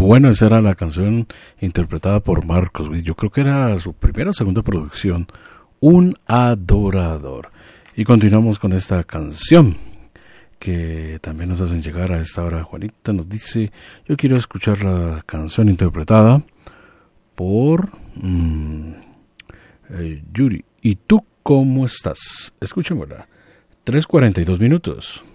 Bueno, esa era la canción interpretada por Marcos Witt. Yo creo que era su primera o segunda producción. Un adorador. Y continuamos con esta canción que también nos hacen llegar a esta hora. Juanita nos dice, yo quiero escuchar la canción interpretada por Yuri. ¿Y tú cómo estás? Escuchémosla. 3:42 minutos.